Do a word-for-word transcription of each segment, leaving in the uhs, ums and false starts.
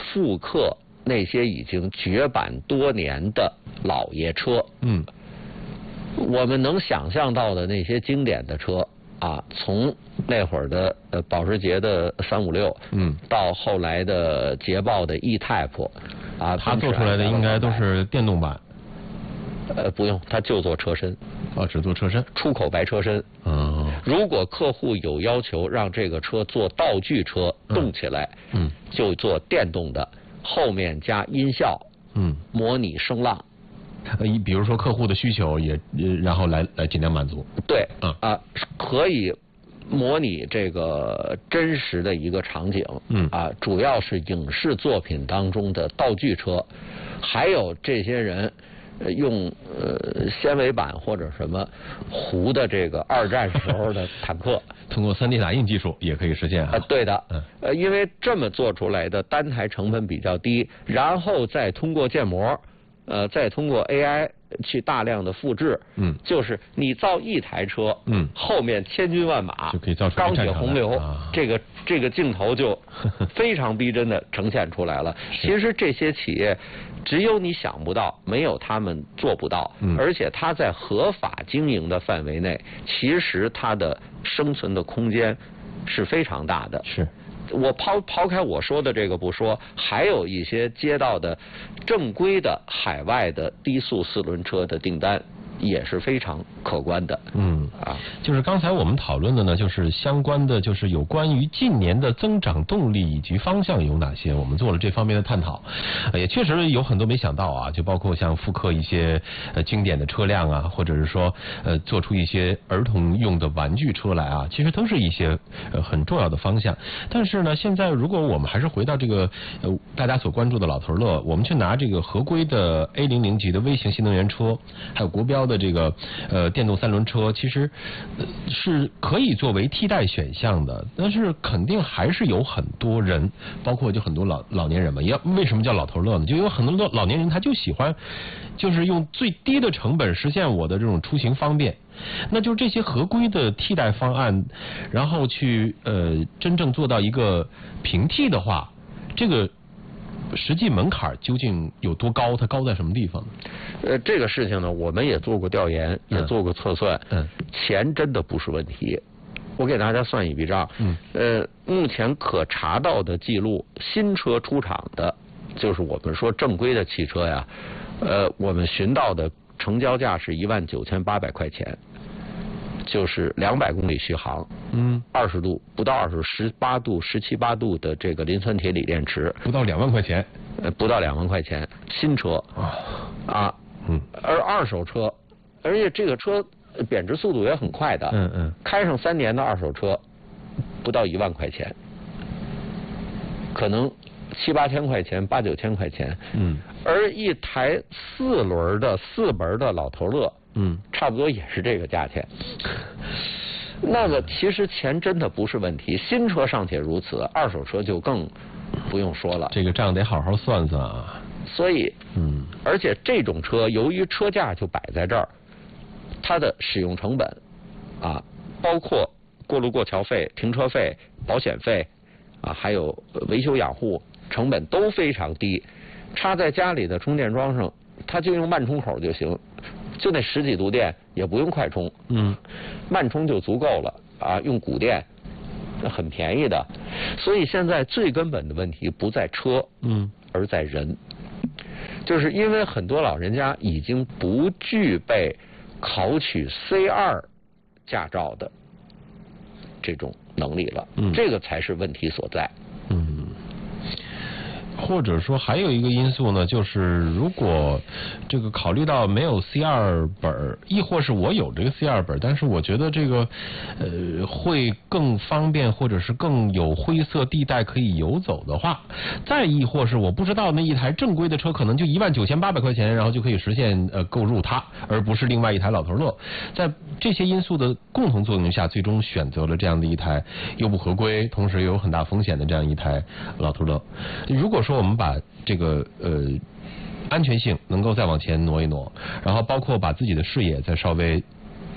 复刻那些已经绝版多年的老爷车。嗯，我们能想象到的那些经典的车啊，从那会儿的呃保时捷的三五六，嗯，到后来的捷豹的 E-Type， 啊， 它做出来的应该都是电动版。 呃，不用，它就做车身。 哦，只做车身， 出口白车身。嗯，如果客户有要求让这个车做道具车动起来，嗯，就做电动的，后面加音效，嗯，模拟声浪。 呃，比如说客户的需求也，然后来来尽量满足。 对，啊、嗯呃，可以模拟这个真实的一个场景。嗯，啊、呃，主要是影视作品当中的道具车，还有这些人。用呃纤维板或者什么糊的这个二战时候的坦克， 通过 三 D 打印技术也可以实现啊。 呃、对的，嗯，呃，因为这么做出来的单台成本比较低，然后再通过建模，呃，再通过 A I 去大量的复制，嗯，就是你造一台车，嗯，后面千军万马就可以造出钢铁洪流，啊、这个这个镜头就非常逼真的呈现出来了。其实这些企业。只有你想不到，没有他们做不到。嗯，而且它在合法经营的范围内，其实它的生存的空间是非常大的。 是， 我抛抛开我说的这个不说，还有一些接到的正规的海外的低速四轮车的订单。也是非常可观的。 嗯啊，就是刚才我们讨论的呢，就是相关的，就是有关于近年的增长动力以及方向有哪些，我们做了这方面的探讨，也确实有很多没想到啊，就包括像复刻一些呃经典的车辆啊，或者是说呃做出一些儿童用的玩具车来啊，其实都是一些呃很重要的方向。但是呢，现在如果我们还是回到这个呃大家所关注的老头乐，我们去拿这个合规的 A 零零 级的微型新能源车，还有国标的这个呃电动三轮车，其实、呃、是可以作为替代选项的，但是肯定还是有很多人，包括就很多老老年人嘛，也为什么叫老头乐呢？就有很多老年人他就喜欢，就是用最低的成本实现我的这种出行方便。那就是这些合规的替代方案，然后去呃真正做到一个平替的话，这个实际门槛究竟有多高？它高在什么地方呢？ 呃，这个事情呢，我们也做过调研，也做过测算。 嗯， 钱真的不是问题。我给大家算一笔账。嗯，呃，目前可查到的记录，新车出厂的，就是我们说正规的汽车呀，呃，我们寻到的成交价是一万九千八百块钱。就是两百公里续航，嗯，二十度不到二十，十八度、十七八度的这个磷酸铁锂电池， 不到两万块钱， 呃，不到两万块钱，新车啊，啊，嗯，而二手车，而且这个车贬值速度也很快的， 嗯嗯， 开上三年的二手车，不到一万块钱，可能七八千块钱、八九千块钱，嗯，而一台四轮的四门的老头乐。嗯，差不多也是这个价钱。那么其实钱真的不是问题，新车尚且如此，二手车就更不用说了。 这个账得好好算算啊。 所以，嗯，而且这种车由于车价就摆在这儿，它的使用成本啊，包括过路过桥费、停车费、保险费啊，还有维修养护成本都非常低。插在家里的充电桩上，它就用慢充口就行。就那十几度电也不用快充，嗯，慢充就足够了啊，用骨电很便宜的。所以现在最根本的问题不在车，嗯，而在人，就是因为很多老人家已经不具备考取 C 二 驾照的这种能力了，嗯，这个才是问题所在， 嗯。或者说还有一个因素呢，就是如果这个考虑到没有 C 二 本，亦或是我有这个 C 二 本，但是我觉得这个呃会更方便，或者是更有灰色地带可以游走的话，再亦或是我不知道那一台正规的车可能就一万九千八百块钱，然后就可以实现呃购入它，而不是另外一台老头乐。在这些因素的共同作用下，最终选择了这样的一台又不合规，同时又有很大风险的这样一台老头乐。如果说我们把这个呃安全性能够再往前挪一挪，然后包括把自己的视野再稍微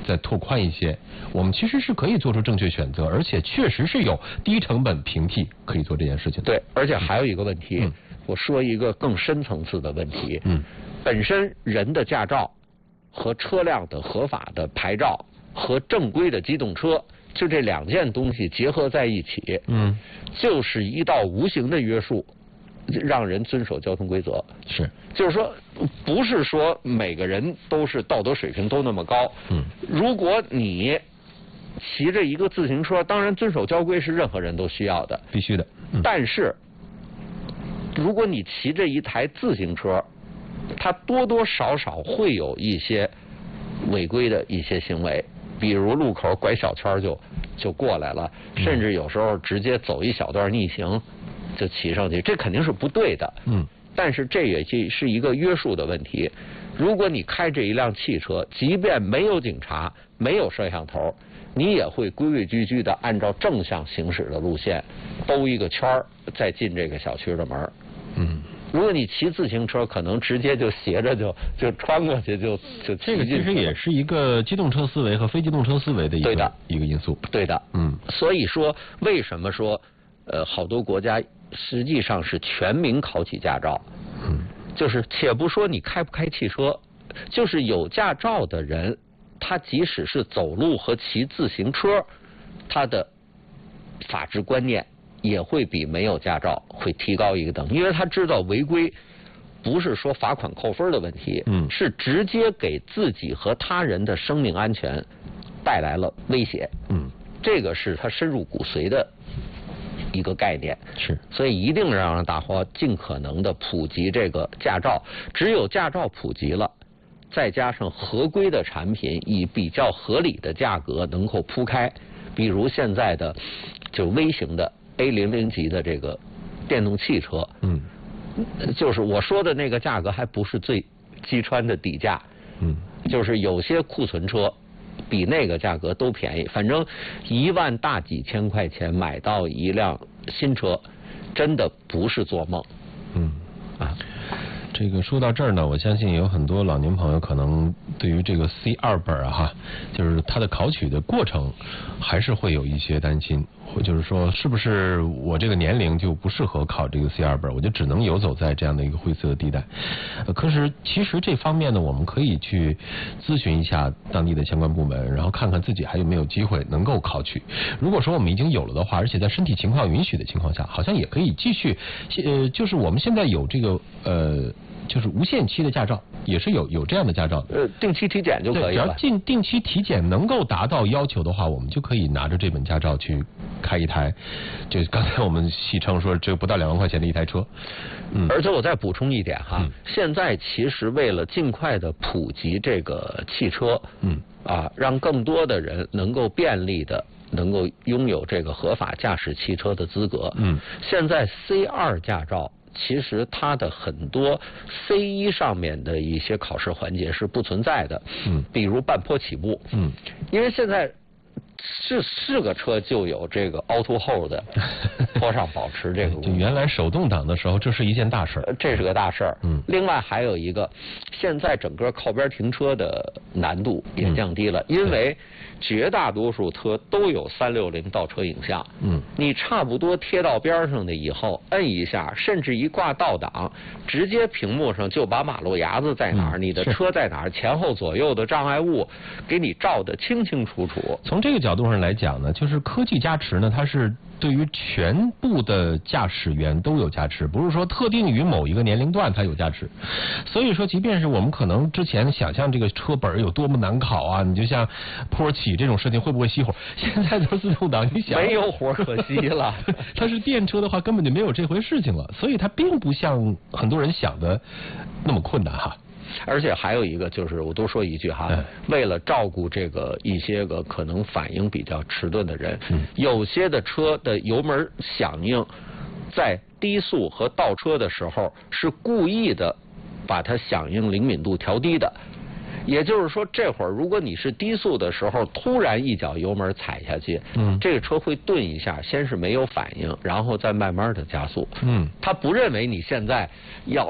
再拓宽一些，我们其实是可以做出正确选择，而且确实是有低成本平替可以做这件事情的。 对，而且还有一个问题， 嗯、 我说一个更深层次的问题。 嗯， 本身人的驾照和车辆的合法的牌照和正规的机动车，就这两件东西结合在一起， 嗯， 就是一道无形的约束，让人遵守交通规则。 是， 就是说，不是说每个人都是道德水平都那么高。 嗯， 如果你骑着一个自行车，当然遵守交规是任何人都需要的， 必须的。嗯、 但是，如果你骑着一台自行车，它多多少少会有一些违规的一些行为，比如路口拐小圈就就过来了，甚至有时候直接走一小段逆行就骑上去，这肯定是不对的。 嗯， 但是这也是一个约束的问题。如果你开着一辆汽车，即便没有警察，没有摄像头，你也会规规矩矩的按照正向行驶的路线兜一个圈儿，再进这个小区的门。 嗯。 如果你骑自行车，可能直接就斜着就就穿过去，就就这个其实也是一个机动车思维和非机动车思维的一个对的一个因素。 对的， 嗯。 所以说，为什么说呃好多国家实际上是全民考起驾照？ 嗯。 就是且不说你开不开汽车，就是有驾照的人，他即使是走路和骑自行车，他的法治观念也会比没有驾照会提高一个等，因为他知道违规不是说罚款扣分的问题， 嗯， 是直接给自己和他人的生命安全带来了威胁， 嗯， 这个是他深入骨髓的一个概念， 是， 所以一定要让大伙尽可能的普及这个驾照，只有驾照普及了，再加上合规的产品以比较合理的价格能够铺开，比如现在的就微型的 A 零零级的这个电动汽车， 嗯， 就是我说的那个价格还不是最击穿的底价， 嗯， 就是有些库存车比那个价格都便宜，反正一万大几千块钱买到一辆新车，真的不是做梦。 嗯啊， 这个说到这儿呢，我相信有很多老年朋友可能对于这个 C 二本啊哈，就是它的考取的过程，还是会有一些担心，或就是说是不是我这个年龄就不适合考这个 C 二本，我就只能游走在这样的一个灰色地带。呃，可是其实这方面呢，我们可以去咨询一下当地的相关部门，然后看看自己还有没有机会能够考取。如果说我们已经有了的话，而且在身体情况允许的情况下，好像也可以继续，呃，就是我们现在有这个呃。就是无限期的驾照，也是有有这样的驾照的。 呃，定期体检就可以了。 只要定定期体检能够达到要求的话，我们就可以拿着这本驾照去开一台，就刚才我们戏称说这不到两万块钱的一台车。嗯。 而且我再补充一点哈， 嗯、 现在其实为了尽快的普及这个汽车， 嗯， 啊，让更多的人能够便利的能够拥有这个合法驾驶汽车的资格， 嗯， 现在 C 二 驾照。其实它的很多 C 一 上面的一些考试环节是不存在的， 嗯， 比如半坡起步， 嗯， 因为现在是是个车就有这个 auto hold 的坡上保持这个功能， 就原来手动挡的时候，这是一件大事儿， 这是个大事儿。 嗯， 另外还有一个，现在整个靠边停车的难度也降低了， 嗯、 因为绝大多数车都有三六零倒车影像。 嗯， 你差不多贴到边上的以后，摁一下，甚至一挂倒档，直接屏幕上就把马路牙子在哪儿、嗯，你的车在哪儿，前后左右的障碍物，给你照得清清楚楚。 从这个角度上来讲呢，就是科技加持呢，它是对于全部的驾驶员都有加持，不是说特定于某一个年龄段才有加持。所以说，即便是我们可能之前想象这个车本有多么难考啊，你就像坡起这种事情会不会熄火？现在都自动挡，你想没有火可熄了。 它是电车的话，根本就没有这回事情了。所以它并不像很多人想的那么困难哈。 而且还有一个就是，我多说一句哈， 嗯、 为了照顾这个一些个可能反应比较迟钝的人， 嗯、 有些的车的油门响应在低速和倒车的时候是故意的把它响应灵敏度调低的。也就是说，这会儿如果你是低速的时候突然一脚油门踩下去， 嗯， 这个车会顿一下，先是没有反应，然后再慢慢的加速。 嗯， 他不认为你现在要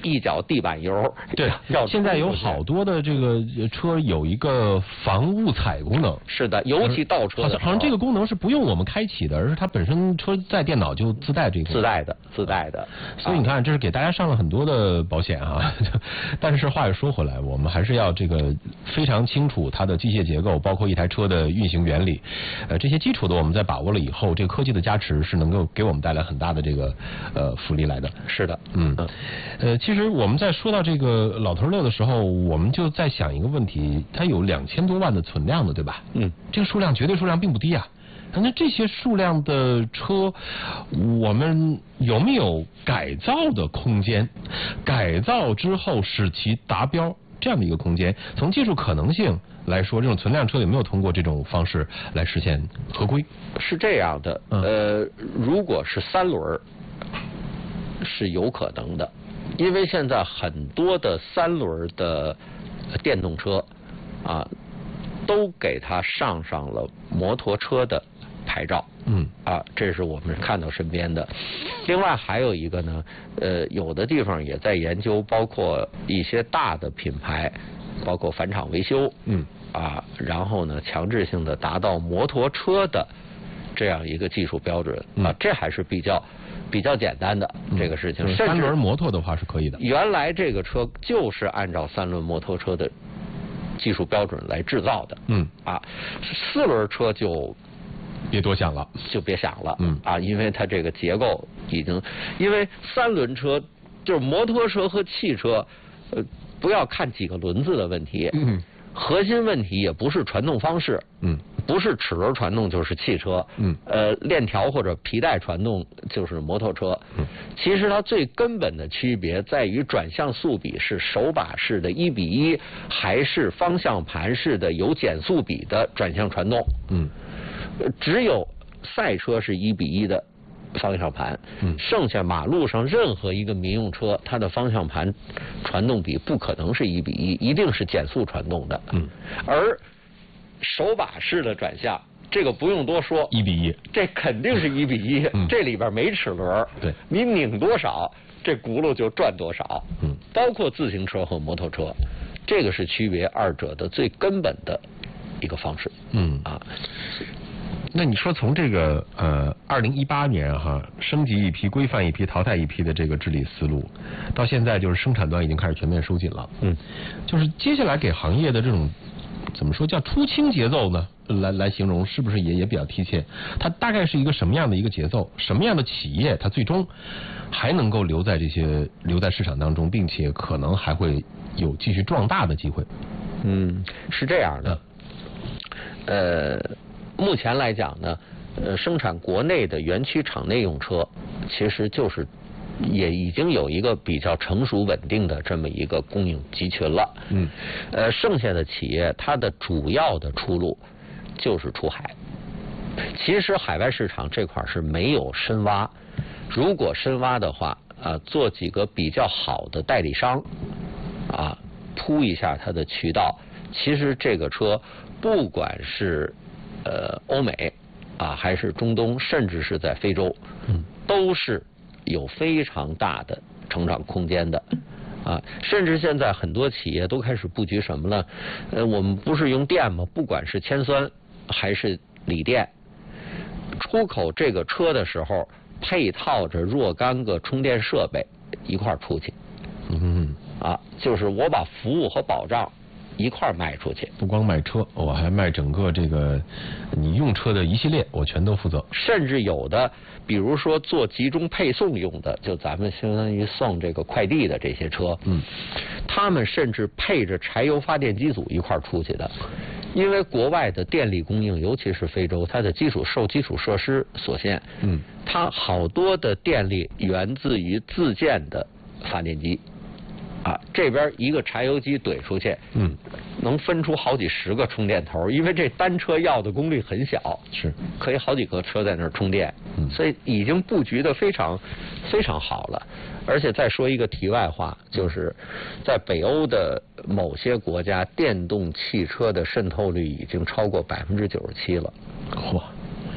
一脚地板油。 对，现在有好多的这个车有一个防误踩功能。 是的，尤其倒车的时候， 好像好像这个功能是不用我们开启的，而是它本身车载电脑就自带这个。 自带的，自带的。 所以你看，这是给大家上了很多的保险啊。但是话又说回来，我们还是要这个非常清楚它的机械结构，包括一台车的运行原理。呃，这些基础的我们在把握了以后，这个科技的加持是能够给我们带来很大的这个呃福利来的。 是的， 嗯，呃，其实我们在说到这个老头乐的时候，我们就在想一个问题，它有两千多万的存量的，对吧？ 嗯， 这个数量绝对数量并不低啊。那这些数量的车，我们有没有改造的空间？改造之后使其达标这样的一个空间？从技术可能性来说，这种存量车有没有通过这种方式来实现合规？ 是这样的， 嗯、 呃，如果是三轮是有可能的，因为现在很多的三轮的电动车啊，都给它上上了摩托车的牌照， 嗯啊，这是我们看到身边的。另外还有一个呢，呃，有的地方也在研究，包括一些大的品牌，包括返厂维修， 嗯， 啊，然后呢，强制性的达到摩托车的这样一个技术标准， 嗯、 啊，这还是比较比较简单的、嗯、这个事情。 三轮摩托的话是可以的。 原来这个车就是按照三轮摩托车的技术标准来制造的， 嗯， 啊，四轮车就别多想了， 就别想了， 嗯啊，因为它这个结构已经，因为三轮车就是摩托车和汽车，呃，不要看几个轮子的问题， 嗯， 核心问题也不是传动方式， 嗯， 不是齿轮传动就是汽车， 嗯， 呃，链条或者皮带传动就是摩托车， 嗯， 其实它最根本的区别在于转向速比是手把式的一比一，还是方向盘式的有减速比的转向传动， 嗯。 只有赛车是一比一的方向盘， 嗯， 剩下马路上任何一个民用车，它的方向盘传动比不可能是一比一，一定是减速传动的。 嗯， 而手把式的转向，这个不用多说， 一比一， 这肯定是一比一、嗯，这里边没齿轮， 对， 你拧多少，这轱辘就转多少。 嗯， 包括自行车和摩托车，这个是区别二者的最根本的一个方式。 嗯啊。 那你说从这个呃二零一八年哈升级一批、规范一批、淘汰一批的这个治理思路，到现在就是生产端已经开始全面收紧了。 嗯， 就是接下来给行业的这种怎么说叫出清节奏呢？来来形容是不是也也比较贴切？它大概是一个什么样的一个节奏？什么样的企业它最终还能够留在这些留在市场当中，并且可能还会有继续壮大的机会？ 嗯，是这样的，呃。目前来讲呢，呃，生产国内的园区厂内用车，其实就是也已经有一个比较成熟稳定的这么一个供应集群了。 嗯， 呃，剩下的企业它的主要的出路就是出海。其实海外市场这块是没有深挖，如果深挖的话，啊，做几个比较好的代理商，啊，铺一下它的渠道，其实这个车不管是呃，欧美啊，还是中东，甚至是在非洲， 嗯， 都是有非常大的成长空间的啊。甚至现在很多企业都开始布局什么了？呃，我们不是用电吗？不管是铅酸还是锂电，出口这个车的时候，配套着若干个充电设备一块儿出去。 嗯， 啊，就是我把服务和保障一块卖出去， 不光卖车，我还卖整个这个你用车的一系列，我全都负责。 甚至有的，比如说做集中配送用的，就咱们相当于送这个快递的这些车， 嗯， 他们甚至配着柴油发电机组一块出去的，因为国外的电力供应，尤其是非洲，它的基础受基础设施所限， 嗯， 它好多的电力源自于自建的发电机。啊，这边一个柴油机怼出去， 嗯， 能分出好几十个充电头，因为这单车要的功率很小， 是可以好几个车在那儿充电， 嗯， 所以已经布局的非常非常好了。而且再说一个题外话，就是在北欧的某些国家，电动汽车的渗透率已经超过百分之九十七了。 嚯！ 啊，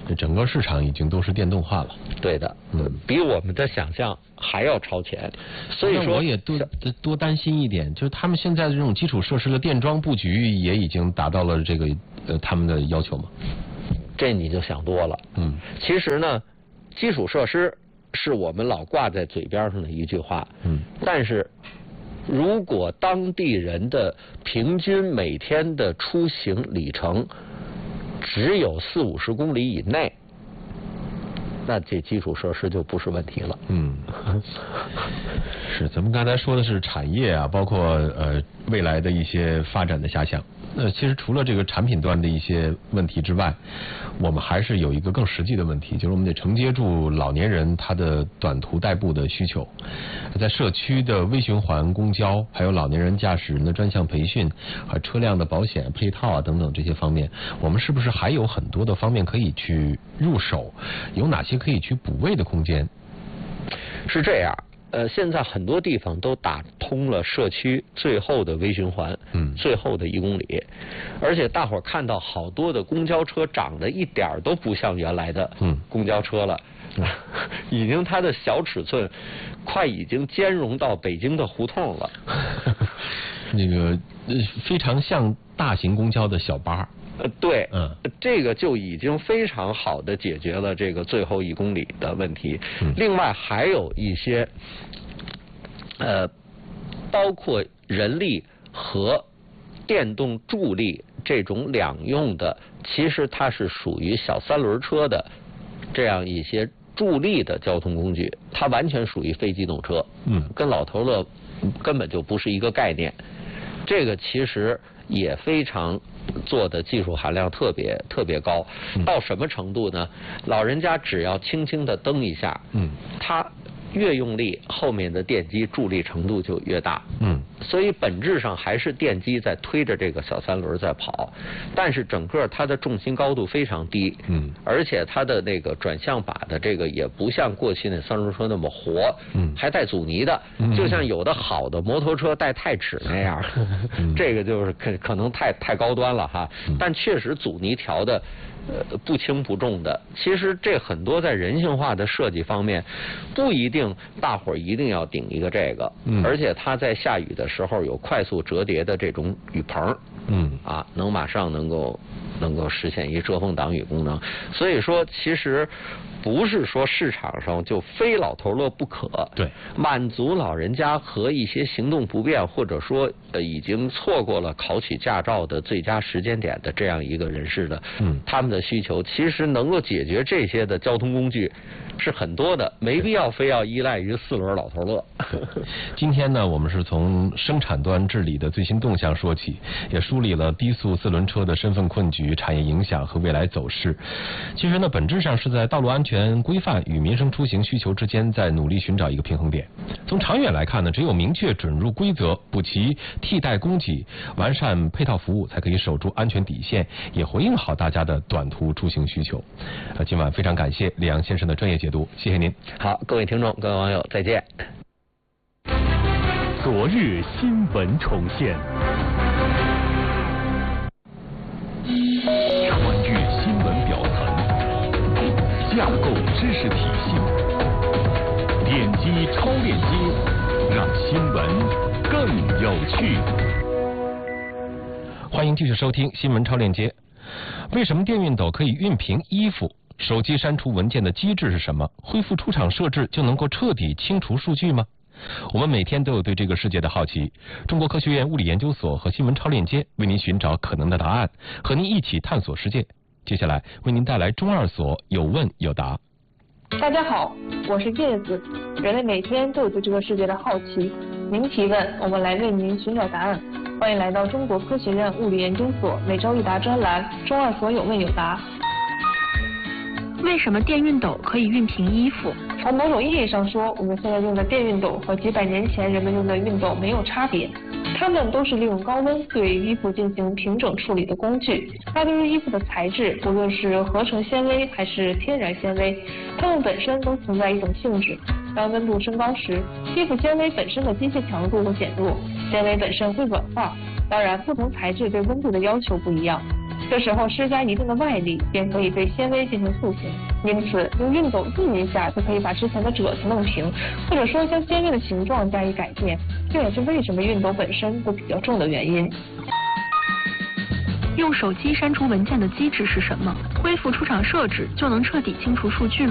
整个市场已经都是电动化了。 对的，嗯，比我们的想象还要超前。所以说， 我也多多担心一点，就是他们现在的这种基础设施的电桩布局也已经达到了这个呃他们的要求吗？ 这你就想多了。 嗯， 其实呢，基础设施是我们老挂在嘴边上的一句话。 嗯， 但是如果当地人的平均每天的出行里程只有四五十公里以内，那这基础设施就不是问题了。 嗯，是，咱们刚才说的是产业啊，包括呃未来的一些发展的遐想。那其实除了这个产品端的一些问题之外，我们还是有一个更实际的问题，就是我们得承接住老年人他的短途代步的需求，在社区的微循环公交，还有老年人驾驶人的专项培训和车辆的保险配套啊等等这些方面，我们是不是还有很多的方面可以去入手？有哪些可以去补位的空间？ 是这样。呃，现在很多地方都打通了社区最后的微循环， 嗯， 最后的一公里，而且大伙儿看到好多的公交车长得一点儿都不像原来的公交车了，嗯、已经它的小尺寸快已经兼容到北京的胡同了， 那个非常像大型公交的小巴。 呃，对， 嗯， 这个就已经非常好的解决了这个最后一公里的问题。 嗯， 另外还有一些，呃，包括人力和电动助力这种两用的，其实它是属于小三轮车的这样一些助力的交通工具，它完全属于非机动车。 嗯， 跟老头乐根本就不是一个概念。这个其实也非常做的技术含量特别特别高，到什么程度呢？老人家只要轻轻的蹬一下， 嗯， 他越用力，后面的电机助力程度就越大。 嗯， 所以本质上还是电机在推着这个小三轮在跑，但是整个它的重心高度非常低。 嗯， 而且它的那个转向把的这个也不像过去那三轮车那么活， 嗯， 还带阻尼的， 嗯， 就像有的好的摩托车带钛齿那样，嗯、这个就是可可能太太高端了哈。嗯、但确实阻尼调的。呃，不轻不重的，其实这很多在人性化的设计方面，不一定大伙儿一定要顶一个这个， 嗯， 而且它在下雨的时候有快速折叠的这种雨棚， 嗯， 啊，能马上能够能够实现一遮风挡雨功能，所以说其实不是说市场上就非老头乐不可， 对， 满足老人家和一些行动不便或者说呃已经错过了考取驾照的最佳时间点的这样一个人士的， 嗯， 他们的需求其实能够解决这些的交通工具是很多的，没必要非要依赖于四轮老头乐。 今天呢，我们是从生产端治理的最新动向说起，也梳理了低速四轮车的身份困局、产业影响和未来走势。其实呢，本质上是在道路安全规范与民生出行需求之间在努力寻找一个平衡点。从长远来看呢，只有明确准入规则，补齐替代供给，完善配套服务，才可以守住安全底线，也回应好大家的短途出行需求。呃，今晚非常感谢李阳先生的专业解读，谢谢您。 好，各位听众、各位网友，再见。 昨日新闻重现，穿越新闻表层，架构知识体系，点击超链接，让新闻更有趣。 欢迎继续收听新闻超链接。为什么电熨斗可以熨平衣服？手机删除文件的机制是什么？恢复出厂设置就能够彻底清除数据吗？我们每天都有对这个世界的好奇。中国科学院物理研究所和新闻超链接为您寻找可能的答案，和您一起探索世界。接下来为您带来中二所有问有答。 大家好，我是叶子。人类每天都有对这个世界的好奇，您提问，我们来为您寻找答案。欢迎来到中国科学院物理研究所每周一答专栏中二所有问有答。 为什么电熨斗可以熨平衣服？ 从某种意义上说，我们现在用的电熨斗和几百年前人们用的熨斗没有差别，它们都是利用高温对衣服进行平整处理的工具。它对于衣服的材质，不论是合成纤维还是天然纤维，它们本身都存在一种性质。当温度升高时，衣服纤维本身的机械强度会减弱，纤维本身会软化。当然，不同材质对温度的要求不一样。 这时候施加一定的外力，便可以对纤维进行塑形。因此，用熨斗熨一下就可以把之前的褶子弄平，或者说将纤维的形状加以改变。这也是为什么熨斗本身都比较重的原因。 用手机删除文件的机制是什么？恢复出厂设置就能彻底清除数据吗？